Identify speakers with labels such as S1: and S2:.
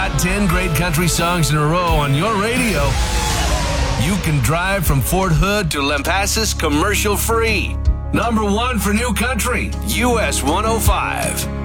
S1: got 10 great country songs in a row on your radio, you can drive from Fort Hood to Lampasas commercial free. Number 1 for new country, US 105.